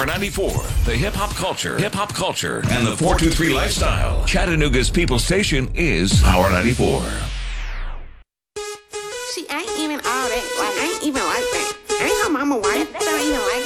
Power 94, the hip hop culture, and the 423 lifestyle. Chattanooga's people station is Power 94. See, I ain't even all that. Like, I ain't even like that. I ain't her mama wife. I don't even like